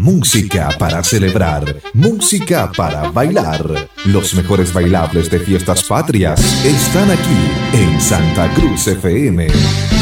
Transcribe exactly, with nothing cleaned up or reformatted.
Música para celebrar, música para bailar. Los mejores bailables de fiestas patrias están aquí en Santa Cruz F M.